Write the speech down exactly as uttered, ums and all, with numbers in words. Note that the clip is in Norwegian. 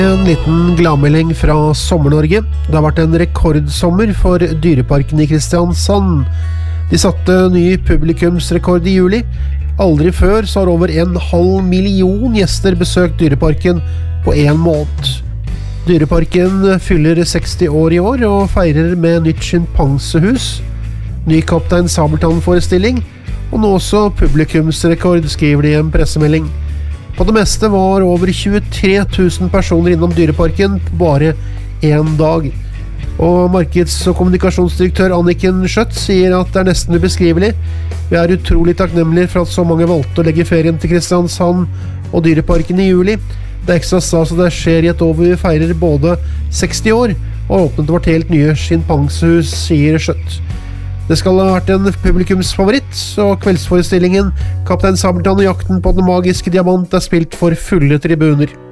En liten gladmelding fra Sommer-Norge. Det har vært en rekordsommer for Dyreparken i Kristiansand. De satte ny publikumsrekord i juli. Aldri før så har over en halv million gjester besøkt Dyreparken på en måned. Dyreparken fyller seksti år i år og feirer med nytt schimpansehus, ny Kaptein Sabeltann-forestilling og nå også publikumsrekord, skriver de i en pressemelding. På det meste var over tjuetre tusen personer innom Dyreparken på bare en dag. Og markeds- og kommunikasjonsdirektør Anniken Schjøtt sier at det er nesten ubeskrivelig. Vi er utrolig takknemlige for at så mange valgte å legge ferien til Kristiansand og Dyreparken i juli. Det er ekstra stas at det skjer i et år hvor vi feirer både seksti år og har åpnet vårt helt nye schimpansehus, sier Schjøtt. Det skal ha vært en publikumsfavoritt, og kveldsforestillingen Kaptein Sabeltann og jakten på den magiske diamant er spilt for fulle tribuner.